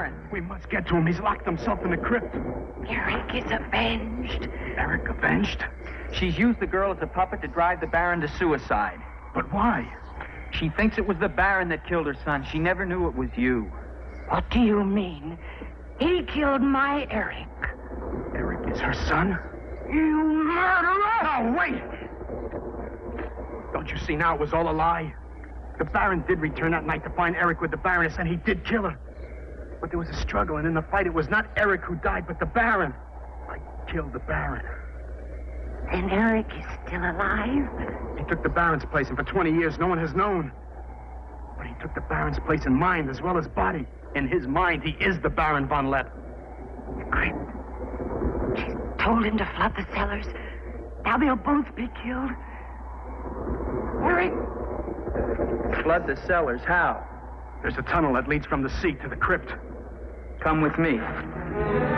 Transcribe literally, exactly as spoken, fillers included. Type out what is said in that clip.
Baron. We must get to him. He's locked himself in the crypt. Eric is avenged. Eric avenged? She's used the girl as a puppet to drive the Baron to suicide. But why? She thinks it was the Baron that killed her son. She never knew it was you. What do you mean? He killed my Eric. Eric is her son? You murderer! Oh, wait! Don't you see now it was all a lie? The Baron did return that night to find Eric with the Baroness, and he did kill her. But there was a struggle, and in the fight, it was not Eric who died, but the Baron. I killed the Baron. Then Eric is still alive? He took the Baron's place, and for twenty years, no one has known. But he took the Baron's place in mind as well as body. In his mind, he is the Baron von Lepp. The crypt. She's told him to flood the cellars. Now they'll both be killed. Eric! Flood the cellars. How? There's a tunnel that leads from the sea to the crypt. Come with me.